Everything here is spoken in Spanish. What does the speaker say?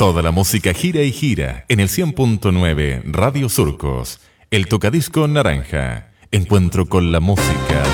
Toda la música gira y gira en el 100.9 Radio Surcos. El tocadisco naranja. Encuentro con la música